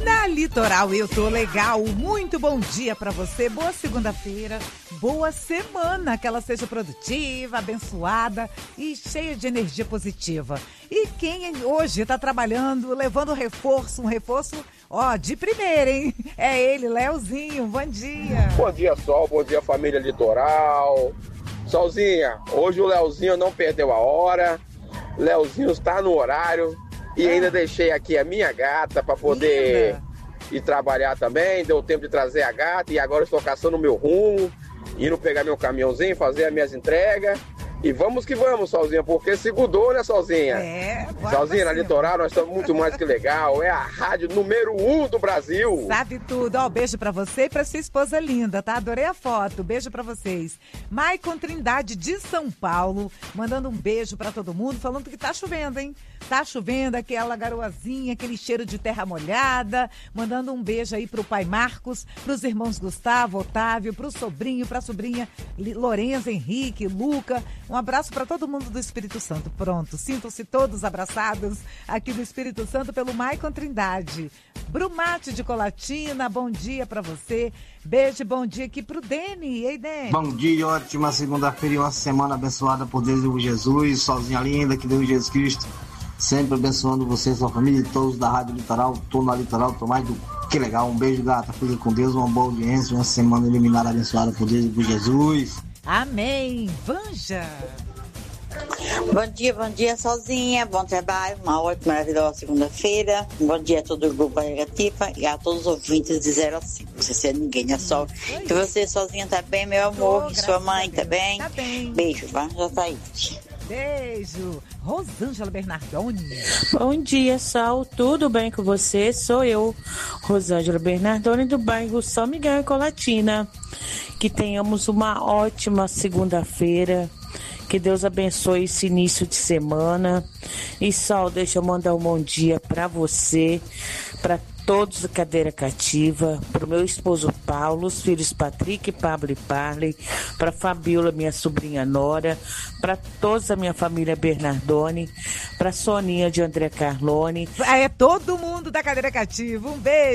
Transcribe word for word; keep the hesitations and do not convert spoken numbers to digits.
Na Litoral eu tô legal, muito bom dia pra você, boa segunda-feira, boa semana, que ela seja produtiva, abençoada e cheia de energia positiva. E quem hoje tá trabalhando, levando reforço, um reforço, ó, de primeira, hein? É ele, Leozinho, bom dia. Bom dia, Sol, bom dia, família Litoral. Solzinha, hoje o Leozinho não perdeu a hora, Leozinho está no horário. E ainda deixei aqui a minha gata para poder Linda. ir trabalhar também. Deu tempo de trazer a gata e agora estou caçando o meu rumo, indo pegar meu caminhãozinho, fazer as minhas entregas. E vamos que vamos, Solzinha, porque segundou, né, Solzinha? É, Solzinha, na Litoral, nós estamos muito mais que legal. É a rádio número um do Brasil. Sabe tudo. Ó, beijo pra você e pra sua esposa linda, tá? Adorei a foto. Beijo pra vocês. Maicon Trindade de São Paulo, mandando um beijo pra todo mundo, falando que tá chovendo, hein? Tá chovendo, aquela garoazinha, aquele cheiro de terra molhada. Mandando um beijo aí pro pai Marcos, pros irmãos Gustavo, Otávio, pro sobrinho, pra sobrinha Lorenza, Henrique, Luca. Um abraço para todo mundo do Espírito Santo. Pronto, sintam-se todos abraçados aqui do Espírito Santo pelo Maicon Trindade. Brumate de Colatina, bom dia para você. Beijo, bom dia aqui pro Deni. Ei, Deni. Bom dia, ótima segunda-feira e uma semana abençoada por Deus e por Jesus. Sozinha linda, que Deus Jesus Cristo sempre abençoando você, sua família e todos da Rádio Litoral. Tô na Litoral, tô mais do que legal. Um beijo, gata. Fique com Deus, uma boa audiência, uma semana iluminada, abençoada por Deus e por Jesus. Amém. Vanja. Bom dia, bom dia, Sozinha. Bom trabalho, uma ótima, maravilhosa segunda-feira. Bom dia a todo o grupo Negativa e a todos os ouvintes de zero a cinco. Não sei se é ninguém, é só. E você, Sozinha, tá bem, meu amor? E sua mãe, tá bem? Tá bem. Beijo, vai, já tá aí. Beijo. Rosângela Bernardoni. Bom dia, Sol. Tudo bem com você? Sou eu, Rosângela Bernardoni, do bairro São Miguel e Colatina. Que tenhamos uma ótima segunda-feira. Que Deus abençoe esse início de semana. E, Sol, deixa eu mandar um bom dia para você, para todos da cadeira cativa, para o meu esposo Paulo, os filhos Patrick, Pablo e Parley, para Fabiola, minha sobrinha Nora, para toda a minha família Bernardoni, para Soninha de André Carlone. É todo mundo da cadeira cativa. Um beijo.